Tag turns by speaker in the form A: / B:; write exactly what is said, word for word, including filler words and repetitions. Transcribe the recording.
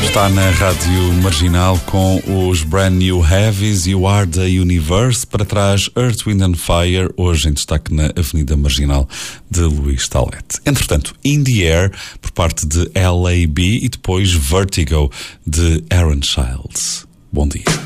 A: Está na Rádio Marginal com os Brand New Heavies, You Are the Universe. Para trás, Earth, Wind and Fire, hoje em destaque na Avenida Marginal de Luís Talete. Entretanto, In the Air, por parte de L A B, e depois Vertigo, de Aaron Childs. Bom dia.